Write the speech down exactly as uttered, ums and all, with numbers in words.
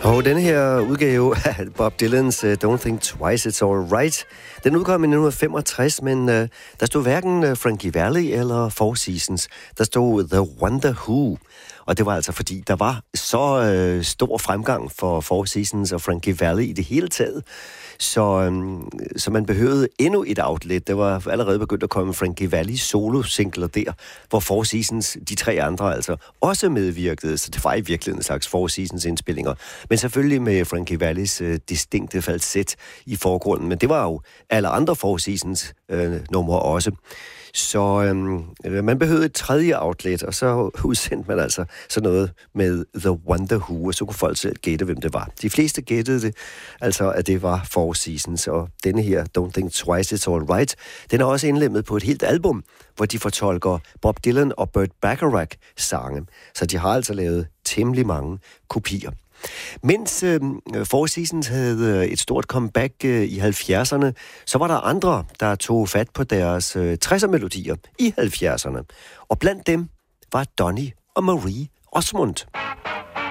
Og denne her udgave af Bob Dylans uh, Don't Think Twice, It's All Right, den udkom i nitten femogtres, men uh, der stod hverken uh, Frankie Valli eller Four Seasons. Der stod The Wonder Who. Og det var altså fordi, der var så øh, stor fremgang for Four Seasons og Frankie Valli i det hele taget. Så, øhm, så man behøvede endnu et outlet. Det var allerede begyndt at komme Frankie Valli solo-singler der, hvor Four Seasons, de tre andre altså, også medvirkede. Så det var i virkeligheden en slags Four Seasons-indspillinger. Men selvfølgelig med Frankie Vallis øh, distinkte falset i forgrunden. Men det var jo alle andre Four Seasons-numre øh, også. Så øhm, man behøvede et tredje outlet, og så udsendte man altså sådan noget med The Wonder Who, og så kunne folk selv gætte, hvem det var. De fleste gættede det, altså at det var Four Seasons, og denne her, Don't Think Twice, It's All Right, den er også indlemmet på et helt album, hvor de fortolker Bob Dylan og Burt Bacharach sange. Så de har altså lavet temmelig mange kopier. Mens øh, Four Seasons havde et stort comeback øh, i halvfjerdserne, så var der andre, der tog fat på deres øh, tresser-melodier i halvfjerdserne. Og blandt dem var Donny og Marie Osmond.